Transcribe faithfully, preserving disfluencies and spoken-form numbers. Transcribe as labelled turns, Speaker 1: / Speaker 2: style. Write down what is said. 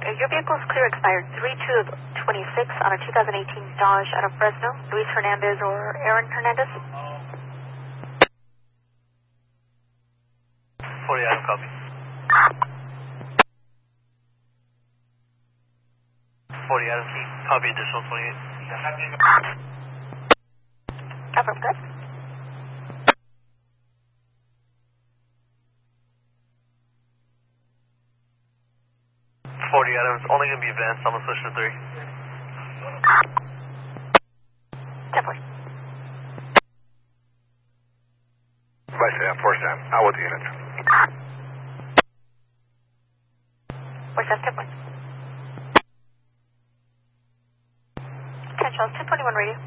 Speaker 1: Your vehicle is clear expired three two twenty-six on a two thousand eighteen Dodge out of Fresno. Luis Hernandez or Aaron Hernandez?
Speaker 2: forty Adam, copy. forty Adam, copy additional twenty-eight.
Speaker 1: Confirm, good.
Speaker 2: forty Adams, only going to be advanced, I'm going to switch to three.
Speaker 1: ten four.
Speaker 3: Vice Sam, four Sam, out with the units.
Speaker 1: four Sam, ten four. ten Charles, two twenty-one radio.